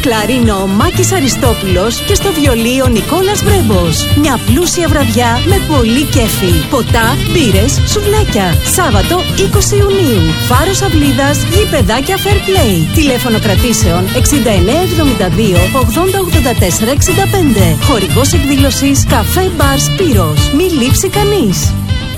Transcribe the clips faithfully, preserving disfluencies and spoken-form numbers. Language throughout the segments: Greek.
κλαρίνο ο Μάκης Αριστόπουλος και στο βιολί ο Νικόλας Βρέμπος. Μια πλούσια βραδιά με πολύ κέφι. Ποτά, μπύρες, σουβλάκια. Σάββατο είκοσι Ιουνίου. Φάρος Αυλίδας, γηπεδάκια Fair Play. Τηλέφωνο κρατήσεων εξήντα εννέα εβδομήντα δύο ογδόντα ογδόντα τέσσερα εξήντα πέντε. Χορηγός εκδήλωσης Καφέ Μπαρ Σπύρος. Μη λείψει κανείς.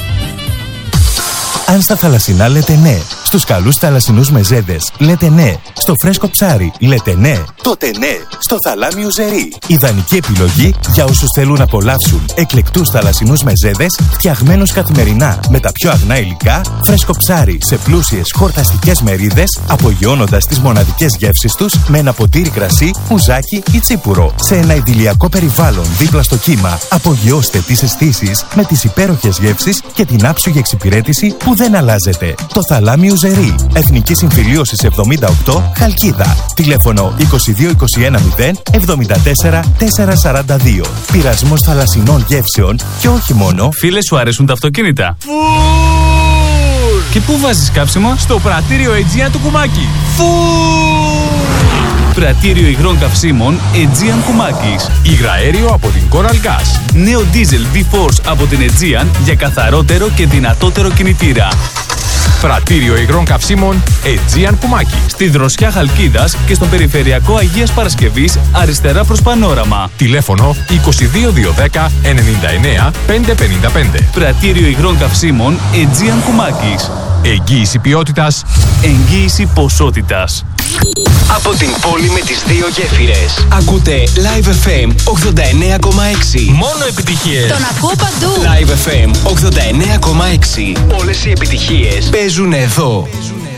Αν στα θαλασσινά λέτε ναι, στους καλούς θαλασσινούς μεζέδες λέτε ναι, στο φρέσκο ψάρι λέτε ναι, τότε ναι, στο θαλάμιο ζερί. Ιδανική επιλογή για όσους θέλουν να απολαύσουν εκλεκτούς θαλασσινούς μεζέδες φτιαγμένους καθημερινά με τα πιο αγνά υλικά, φρέσκο ψάρι σε πλούσιες χορταστικές μερίδες, απογειώνοντας τις μοναδικές γεύσεις τους με ένα ποτήρι κρασί, ουζάκι ή τσίπουρο. Σε ένα ιδηλιακό περιβάλλον δίπλα στο κύμα, απογειώστε τις αισθήσεις με τις υπέροχες γεύσεις και την άψογη εξυπηρέτηση που δεν αλλάζεται. Το θαλάμιο ζερί. Εθνική Συμφιλίωσης εβδομήντα οκτώ, Χαλκίδα. Τηλέφωνο είκοσι δύο είκοσι ένα μηδέν εβδομήντα τέσσερα τετρακόσια σαράντα δύο. Πειρασμός θαλασσινών γεύσεων και όχι μόνο. Φίλε, σου αρέσουν τα αυτοκίνητα? Φουλ! Και πού βάζεις κάψιμο? Στο πρατήριο Aegean του Κουμάκη. Φουλ! Πρατήριο υγρών καυσίμων Aegean Κουμάκης. Υγραέριο από την Coral Gas. Νέο Diesel βι-Force από την Aegean για καθαρότερο και δυνατότερο κινητήρα. Πρατήριο υγρών καυσίμων Aegean Κουμάκη. Στη Δροσιά Χαλκίδας και στον περιφερειακό Αγίας Παρασκευής αριστερά προς Πανόραμα. Τηλέφωνο είκοσι δύο διακόσια δέκα ενενήντα εννέα πεντακόσια πενήντα πέντε. Πρατήριο υγρών καυσίμων Aegean Κουμάκης. Εγγύηση ποιότητας, εγγύηση ποσότητας. Από την πόλη με τις δύο γέφυρες. Ακούτε Live εφ εμ ογδόντα εννέα κόμμα έξι. Μόνο επιτυχίες. Τον ακούω παντού. Live εφ εμ ογδόντα εννέα κόμμα έξι. Όλες οι επιτυχίες παίζουν εδώ.